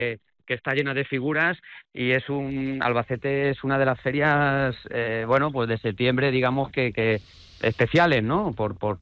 que está llena de figuras y Albacete es una de las ferias, bueno, pues de septiembre, digamos que especiales, ¿no?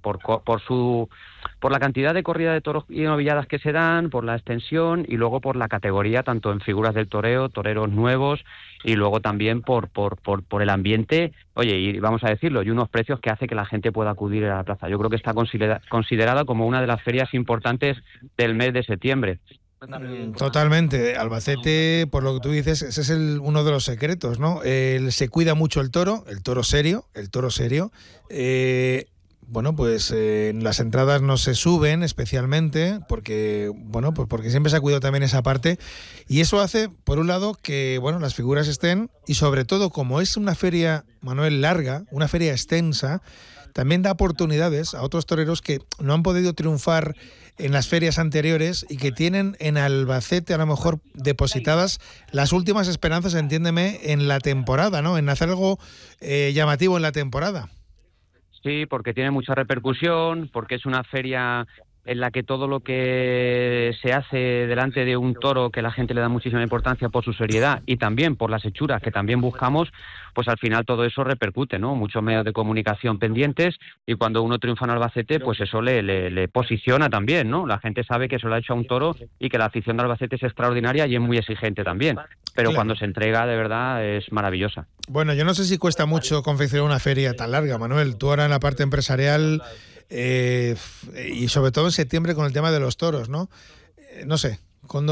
Por la cantidad de corrida de toros y novilladas que se dan, por la extensión y luego por la categoría, tanto en figuras del toreo, toreros nuevos y luego también por el ambiente, oye, y vamos a decirlo, y unos precios que hace que la gente pueda acudir a la plaza. Yo creo que está considerada como una de las ferias importantes del mes de septiembre. Totalmente. Albacete, por lo que tú dices, ese es uno de los secretos, ¿no? Se cuida mucho el toro serio, el toro serio. Bueno, pues las entradas no se suben especialmente porque, bueno, pues porque siempre se ha cuidado también esa parte y eso hace, por un lado, que, bueno, las figuras estén y sobre todo, como es una feria, Manuel, larga, una feria extensa, también da oportunidades a otros toreros que no han podido triunfar en las ferias anteriores y que tienen en Albacete a lo mejor depositadas las últimas esperanzas, entiéndeme, en la temporada, ¿no? En hacer algo llamativo en la temporada. Sí, porque tiene mucha repercusión, porque es una feria en la que todo lo que se hace delante de un toro, que la gente le da muchísima importancia por su seriedad y también por las hechuras que también buscamos, pues al final todo eso repercute, ¿no? Muchos medios de comunicación pendientes y cuando uno triunfa en Albacete, pues eso le posiciona también, ¿no? La gente sabe que se lo ha hecho a un toro y que la afición de Albacete es extraordinaria y es muy exigente también, pero claro, cuando se entrega de verdad es maravillosa. Bueno, yo no sé si cuesta mucho confeccionar una feria tan larga, Manuel. Tú ahora en la parte empresarial y sobre todo en septiembre con el tema de los toros, ¿no? No sé,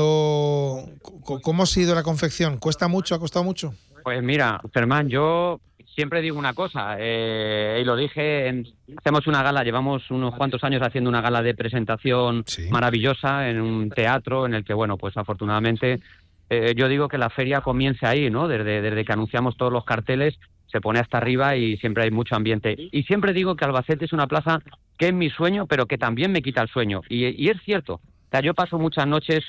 ¿cómo ha sido la confección? ¿Cuesta mucho? ¿Ha costado mucho? Pues mira, Germán, yo siempre digo una cosa, y lo dije, hacemos una gala, llevamos unos cuantos años haciendo una gala de presentación maravillosa en un teatro en el que, bueno, pues afortunadamente yo digo que la feria comienza ahí, ¿no? Desde que anunciamos todos los carteles, se pone hasta arriba y siempre hay mucho ambiente. Y siempre digo que Albacete es una plaza que es mi sueño, pero que también me quita el sueño. Y es cierto. O sea, yo paso muchas noches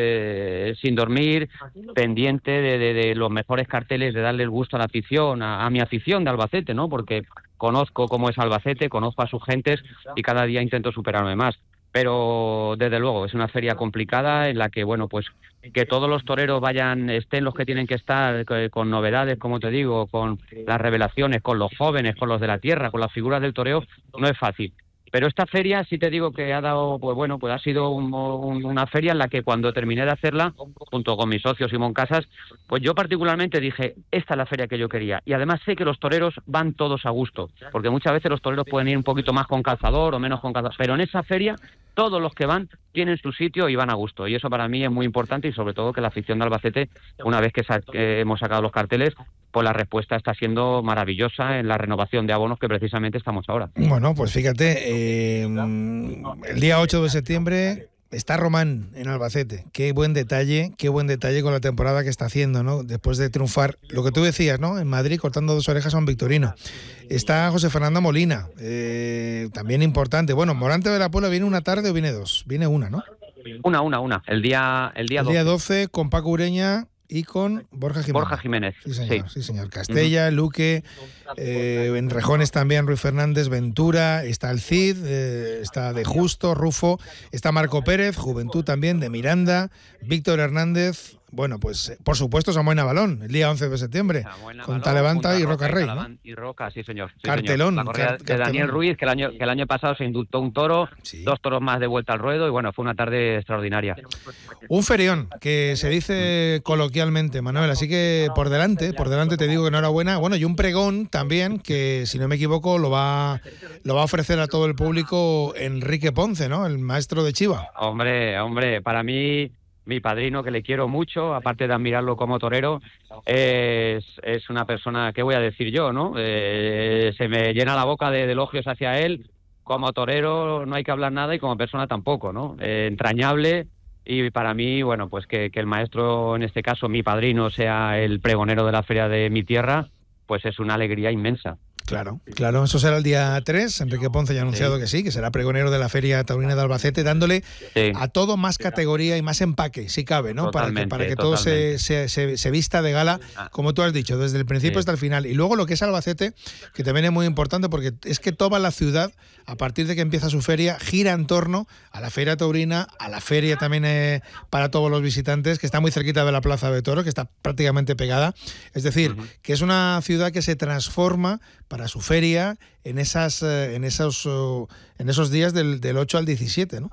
sin dormir, pendiente de los mejores carteles, de darle el gusto a la afición, a mi afición de Albacete, ¿no? Porque conozco cómo es Albacete, conozco a sus gentes y cada día intento superarme más. Pero desde luego es una feria complicada en la que, bueno, pues que todos los toreros estén los que tienen que estar, con novedades, como te digo, con las revelaciones, con los jóvenes, con los de la tierra, con las figuras del toreo, no es fácil. Pero esta feria sí te digo que ha dado, pues bueno, pues ha sido una feria en la que cuando terminé de hacerla, junto con mi socio Simón Casas, pues yo particularmente dije, esta es la feria que yo quería. Y además sé que los toreros van todos a gusto, porque muchas veces los toreros pueden ir un poquito más con calzador o menos con calzador, pero en esa feria todos los que van tienen su sitio y van a gusto. Y eso para mí es muy importante y sobre todo que la afición de Albacete, una vez que hemos sacado los carteles, pues la respuesta está siendo maravillosa en la renovación de abonos que precisamente estamos ahora. Bueno, pues fíjate, el día 8 de septiembre está Román en Albacete. Qué buen detalle con la temporada que está haciendo, ¿no? Después de triunfar, lo que tú decías, ¿no? En Madrid, cortando 2 orejas a un victorino. Está José Fernando Molina, también importante. Bueno, Morante de la Puebla, ¿viene una tarde o viene 2? Viene una, ¿no? Una. El día 12. El día 12 con Paco Ureña y con Borja Jiménez. Sí, señor. Castella, Luque, en Rejones también Ruiz Fernández, Ventura, está el Cid, está De Justo, Rufo, está Marco Pérez, Juventud también, de Miranda, Víctor Hernández. Bueno, pues por supuesto Samuel Navalón, el día 11 de septiembre, con Talevanta y Roca Rey, ¿no? Y Roca, sí señor. Cartelón. La corrida de Daniel Ruiz, que el año pasado se indultó un toro, 2 toros más de vuelta al ruedo y bueno, fue una tarde extraordinaria. Un ferión, que se dice coloquialmente, Manuel, así que por delante te digo que enhorabuena. Bueno, y un pregón también, que si no me equivoco lo va a ofrecer a todo el público Enrique Ponce, ¿no? El maestro de Chiva. Hombre, para mí, mi padrino, que le quiero mucho, aparte de admirarlo como torero, es una persona, ¿qué voy a decir yo, no? Se me llena la boca de elogios hacia él. Como torero no hay que hablar nada y como persona tampoco, ¿no? Entrañable. Y para mí, bueno, pues que el maestro, en este caso mi padrino, sea el pregonero de la feria de mi tierra, pues es una alegría inmensa. Claro, eso será el día 3. Enrique Ponce ya ha anunciado que sí, que será pregonero de la Feria Taurina de Albacete, dándole a todo más categoría y más empaque, si cabe, ¿no? Para que todo se vista de gala, como tú has dicho, desde el principio hasta el final. Y luego lo que es Albacete, que también es muy importante, porque es que toda la ciudad, a partir de que empieza su feria, gira en torno a la Feria Taurina, a la feria también para todos los visitantes, que está muy cerquita de la Plaza de Toros, que está prácticamente pegada. Es decir, que es una ciudad que se transforma para su feria en esos días del 8 al 17, ¿no?